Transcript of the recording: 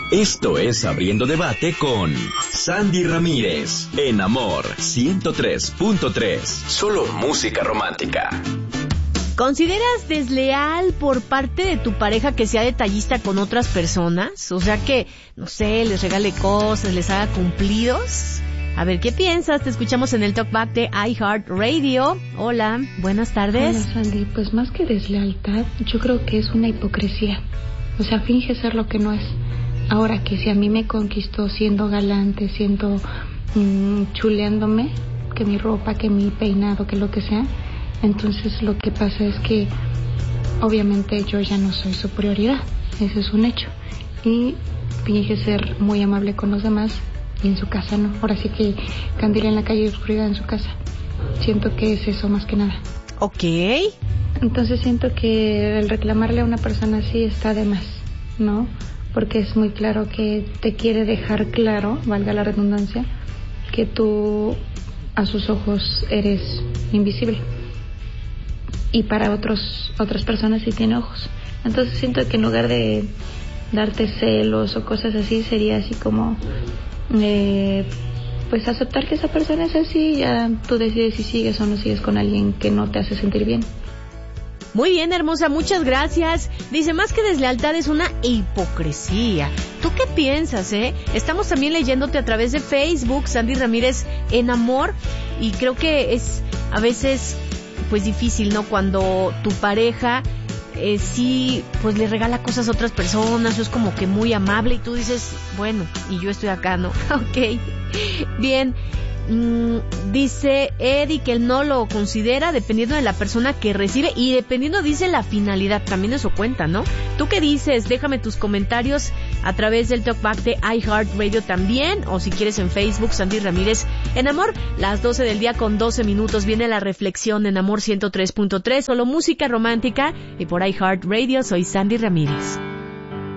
Esto es Abriendo Debate con Sandy Ramírez, en Amor 103.3. Solo música romántica. ¿Consideras desleal por parte de tu pareja que sea detallista con otras personas? O sea que, no sé, les regale cosas, les haga cumplidos. A ver, ¿qué piensas? Te escuchamos en el Talkback de iHeartRadio. Hola, buenas tardes. Hola, Sandy. Pues más que deslealtad, yo creo que es una hipocresía. O sea, finge ser lo que no es. Ahora que si a mí me conquistó siendo galante, siendo chuleándome, que mi ropa, que mi peinado, que lo que sea, entonces lo que pasa es que obviamente yo ya no soy su prioridad. Eso es un hecho. Y finge ser muy amable con los demás. Y en su casa no. Ahora sí que candil en la calle y oscuridad en su casa. Siento que es eso más que nada. Ok. Entonces siento que el reclamarle a una persona así está de más, ¿no? Porque es muy claro que te quiere dejar claro, valga la redundancia, que tú a sus ojos eres invisible. Y para otras personas sí tiene ojos. Entonces siento que en lugar de darte celos o cosas así, sería así como... pues aceptar que esa persona es así, ya tú decides si sigues o no sigues con alguien que no te hace sentir bien. Muy bien, hermosa, muchas gracias. Dice, más que deslealtad es una hipocresía. ¿Tú qué piensas, Estamos también leyéndote a través de Facebook, Sandy Ramírez en Amor, y creo que es a veces pues difícil, ¿no? Cuando tu pareja sí, pues le regala cosas a otras personas, o es como que muy amable y tú dices, bueno, y yo estoy acá, ¿no? Ok, bien. Dice Eddie que él no lo considera dependiendo de la persona que recibe y dependiendo, dice, la finalidad, también eso cuenta, ¿no? ¿Tú qué dices? Déjame tus comentarios a través del Talkback de iHeartRadio también, o si quieres en Facebook, Sandy Ramírez en Amor. Las 12 del día con 12 minutos viene la reflexión en Amor 103.3, solo música romántica, y por iHeartRadio soy Sandy Ramírez.